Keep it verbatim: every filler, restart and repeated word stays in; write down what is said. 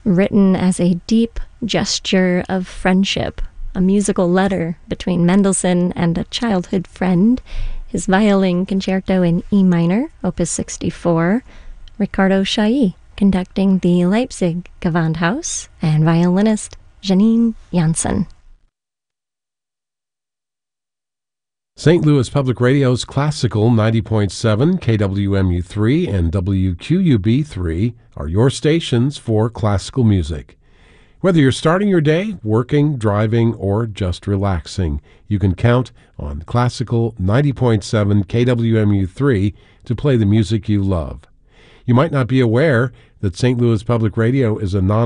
written as a deep gesture of friendship, a musical letter between Mendelssohn and a childhood friend, his violin concerto in E minor, opus sixty-four, Ricardo Chailly conducting the Leipzig Gewandhaus, and violinist Janine Janssen. Saint Louis Public Radio's Classical ninety point seven, K W M U three, and W Q U B three are your stations for classical music. Whether you're starting your day, working, driving, or just relaxing, you can count on Classical ninety point seven, K W M U three to play the music you love. You might not be aware that Saint Louis Public Radio is a non